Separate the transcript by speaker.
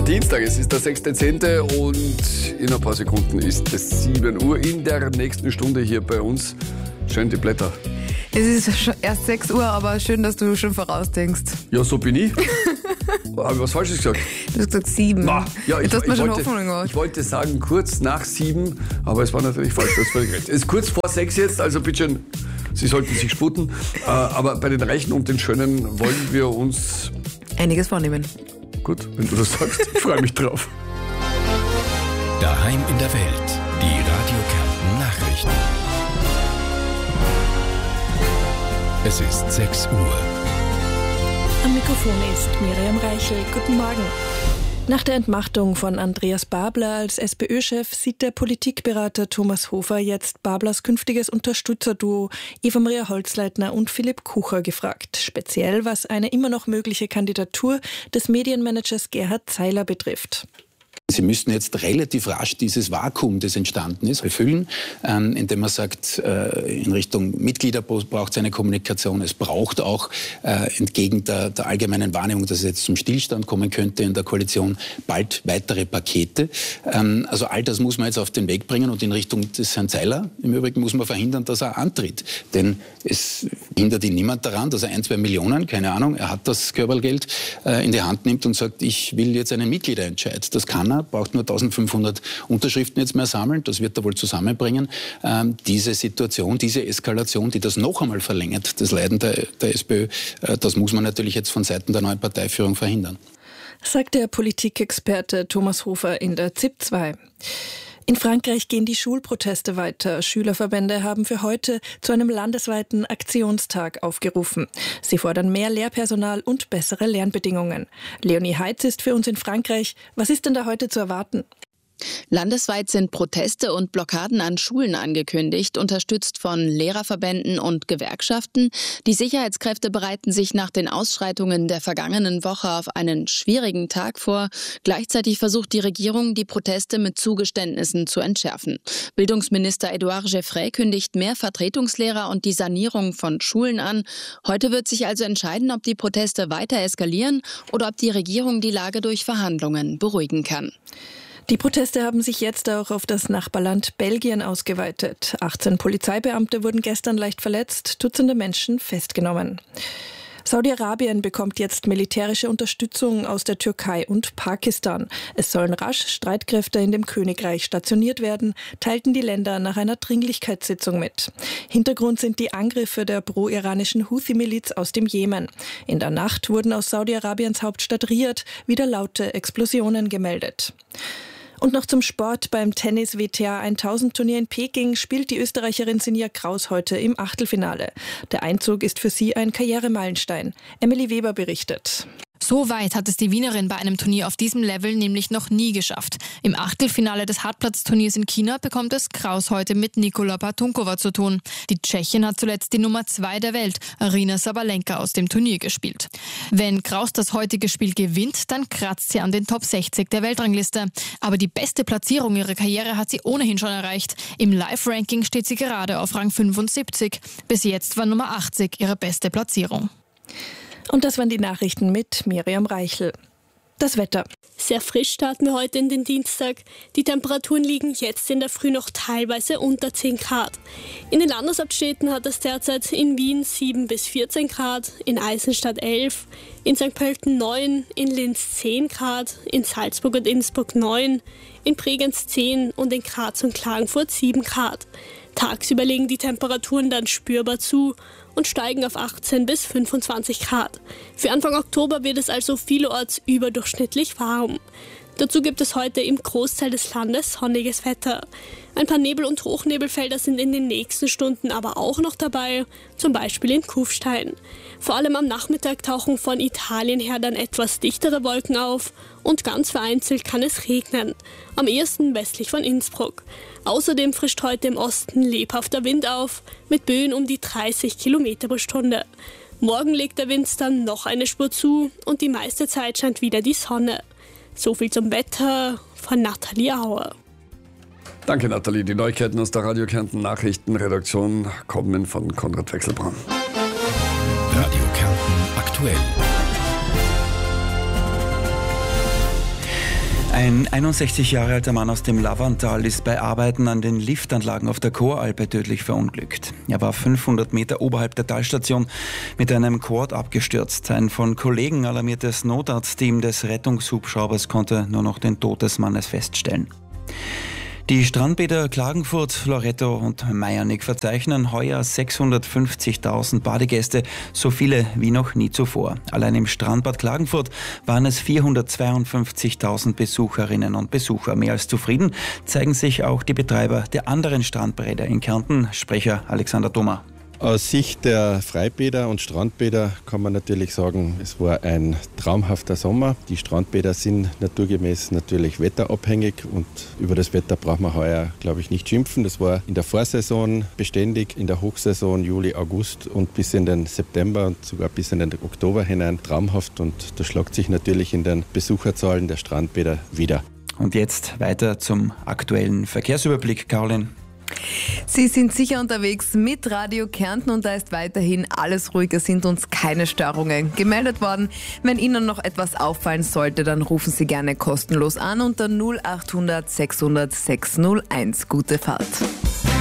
Speaker 1: Dienstag, es ist der 6.10. und in ein paar Sekunden ist es 7 Uhr. In der nächsten Stunde hier bei uns schön die Blätter.
Speaker 2: Es ist schon erst 6 Uhr, aber schön, dass du schon vorausdenkst.
Speaker 1: Ja, so bin ich. Habe ich was Falsches gesagt?
Speaker 2: Du hast gesagt 7.
Speaker 1: Ja,
Speaker 2: Jetzt hast du mir schon Hoffnung gemacht.
Speaker 1: Ich wollte sagen kurz nach 7, aber es war natürlich falsch. Das ist völlig recht. Es ist kurz vor 6 jetzt, also bitte schön, Sie sollten sich sputen. Aber bei den Reichen und den Schönen wollen wir uns
Speaker 2: einiges vornehmen.
Speaker 1: Gut, wenn du das sagst, ich freue mich drauf.
Speaker 3: Daheim in der Welt, die Radio Kärnten Nachrichten. Es ist 6 Uhr.
Speaker 4: Am Mikrofon ist Miriam Reichel. Guten Morgen. Nach der Entmachtung von Andreas Babler als SPÖ-Chef sieht der Politikberater Thomas Hofer jetzt Bablers künftiges Unterstützerduo Eva-Maria Holzleitner und Philipp Kucher gefragt. Speziell was eine immer noch mögliche Kandidatur des Medienmanagers Gerhard Zeiler betrifft.
Speaker 5: Sie müssten jetzt relativ rasch dieses Vakuum, das entstanden ist, befüllen, indem man sagt, in Richtung Mitglieder braucht es eine Kommunikation. Es braucht auch entgegen der allgemeinen Wahrnehmung, dass es jetzt zum Stillstand kommen könnte in der Koalition, bald weitere Pakete. Also all das muss man jetzt auf den Weg bringen und in Richtung des Herrn Zeiler im Übrigen muss man verhindern, dass er antritt. Denn es hindert ihn niemand daran, dass er 1-2 Millionen, keine Ahnung, er hat das Körpergeld, in die Hand nimmt und sagt, ich will jetzt einen Mitgliederentscheid. Das kann er. Braucht nur 1500 Unterschriften jetzt mehr sammeln, das wird er wohl zusammenbringen. Diese Situation, diese Eskalation, die das noch einmal verlängert, das Leiden der SPÖ, das muss man natürlich jetzt von Seiten der neuen Parteiführung verhindern.
Speaker 4: Sagt der Politikexperte Thomas Hofer in der ZIP 2. In Frankreich gehen die Schulproteste weiter. Schülerverbände haben für heute zu einem landesweiten Aktionstag aufgerufen. Sie fordern mehr Lehrpersonal und bessere Lernbedingungen. Leonie Heitz ist für uns in Frankreich. Was ist denn da heute zu erwarten?
Speaker 6: Landesweit sind Proteste und Blockaden an Schulen angekündigt, unterstützt von Lehrerverbänden und Gewerkschaften. Die Sicherheitskräfte bereiten sich nach den Ausschreitungen der vergangenen Woche auf einen schwierigen Tag vor. Gleichzeitig versucht die Regierung, die Proteste mit Zugeständnissen zu entschärfen. Bildungsminister Édouard Geoffrey kündigt mehr Vertretungslehrer und die Sanierung von Schulen an. Heute wird sich also entscheiden, ob die Proteste weiter eskalieren oder ob die Regierung die Lage durch Verhandlungen beruhigen kann.
Speaker 4: Die Proteste haben sich jetzt auch auf das Nachbarland Belgien ausgeweitet. 18 Polizeibeamte wurden gestern leicht verletzt, Dutzende Menschen festgenommen. Saudi-Arabien bekommt jetzt militärische Unterstützung aus der Türkei und Pakistan. Es sollen rasch Streitkräfte in dem Königreich stationiert werden, teilten die Länder nach einer Dringlichkeitssitzung mit. Hintergrund sind die Angriffe der pro-iranischen Houthi-Miliz aus dem Jemen. In der Nacht wurden aus Saudi-Arabiens Hauptstadt Riad wieder laute Explosionen gemeldet. Und noch zum Sport. Beim Tennis-WTA 1000-Turnier in Peking spielt die Österreicherin Sinja Kraus heute im Achtelfinale. Der Einzug ist für sie ein Karrieremeilenstein. Emily Weber berichtet.
Speaker 7: So weit hat es die Wienerin bei einem Turnier auf diesem Level nämlich noch nie geschafft. Im Achtelfinale des Hartplatzturniers in China bekommt es Kraus heute mit Nikola Batunkova zu tun. Die Tschechin hat zuletzt die Nummer 2 der Welt, Aryna Sabalenka, aus dem Turnier gespielt. Wenn Kraus das heutige Spiel gewinnt, dann kratzt sie an den Top 60 der Weltrangliste. Aber die beste Platzierung ihrer Karriere hat sie ohnehin schon erreicht. Im Live-Ranking steht sie gerade auf Rang 75. Bis jetzt war Nummer 80 ihre beste Platzierung.
Speaker 4: Und das waren die Nachrichten mit Miriam Reichel. Das Wetter.
Speaker 8: Sehr frisch starten wir heute in den Dienstag. Die Temperaturen liegen jetzt in der Früh noch teilweise unter 10 Grad. In den Landeshauptstädten hat es derzeit in Wien 7 bis 14 Grad, in Eisenstadt 11, in St. Pölten 9, in Linz 10 Grad, in Salzburg und Innsbruck 9, in Bregenz 10 und in Graz und Klagenfurt 7 Grad. Tagsüber legen die Temperaturen dann spürbar zu und steigen auf 18 bis 25 Grad. Für Anfang Oktober wird es also vielerorts überdurchschnittlich warm. Dazu gibt es heute im Großteil des Landes sonniges Wetter. Ein paar Nebel- und Hochnebelfelder sind in den nächsten Stunden aber auch noch dabei, zum Beispiel in Kufstein. Vor allem am Nachmittag tauchen von Italien her dann etwas dichtere Wolken auf und ganz vereinzelt kann es regnen, am ehesten westlich von Innsbruck. Außerdem frischt heute im Osten lebhafter Wind auf, mit Böen um die 30 Kilometer pro Stunde. Morgen legt der Wind dann noch eine Spur zu und die meiste Zeit scheint wieder die Sonne. So viel zum Wetter von Nathalie Auer.
Speaker 1: Danke, Nathalie. Die Neuigkeiten aus der Radio Kärnten Nachrichtenredaktion kommen von Konrad Wechselbraun.
Speaker 3: Radio Kärnten aktuell.
Speaker 9: Ein 61 Jahre alter Mann aus dem Laverntal ist bei Arbeiten an den Liftanlagen auf der Choralpe tödlich verunglückt. Er war 500 Meter oberhalb der Talstation mit einem Quad abgestürzt. Ein von Kollegen alarmiertes Notarztteam des Rettungshubschraubers konnte nur noch den Tod des Mannes feststellen. Die Strandbäder Klagenfurt, Loretto und Meiernigg verzeichnen heuer 650.000 Badegäste, so viele wie noch nie zuvor. Allein im Strandbad Klagenfurt waren es 452.000 Besucherinnen und Besucher. Mehr als zufrieden zeigen sich auch die Betreiber der anderen Strandbäder in Kärnten. Sprecher Alexander Thoma.
Speaker 10: Aus Sicht der Freibäder und Strandbäder kann man natürlich sagen, es war ein traumhafter Sommer. Die Strandbäder sind naturgemäß natürlich wetterabhängig und über das Wetter braucht man heuer, glaube ich, nicht schimpfen. Das war in der Vorsaison beständig, in der Hochsaison Juli, August und bis in den September und sogar bis in den Oktober hinein traumhaft und das schlägt sich natürlich in den Besucherzahlen der Strandbäder wieder.
Speaker 9: Und jetzt weiter zum aktuellen Verkehrsüberblick, Caroline.
Speaker 2: Sie sind sicher unterwegs mit Radio Kärnten und da ist weiterhin alles ruhig. Es sind uns keine Störungen gemeldet worden. Wenn Ihnen noch etwas auffallen sollte, dann rufen Sie gerne kostenlos an unter 0800 600 601. Gute Fahrt.